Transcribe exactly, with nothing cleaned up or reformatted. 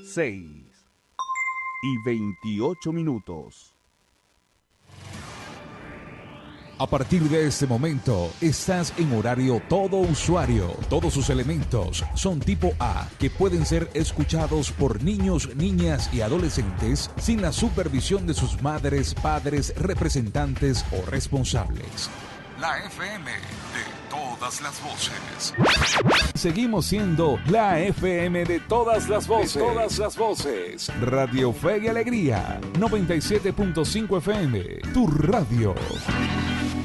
seis y veintiocho minutos. A partir de este momento, estás en horario todo usuario. Todos sus elementos son tipo A, que pueden ser escuchados por niños, niñas y adolescentes sin la supervisión de sus madres, padres, representantes o responsables. La F M de todas las voces. Seguimos siendo la F M de todas las voces. De todas las voces. Radio Fe y Alegría, noventa y siete punto cinco F M, tu radio.